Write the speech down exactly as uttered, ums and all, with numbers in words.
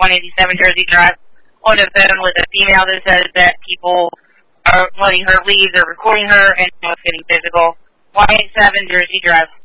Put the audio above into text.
one eighty-seven Jersey Drive on the phone with a female that says that people are letting her leave, they're recording her, and now it's getting physical. one eighty-seven Jersey Drive.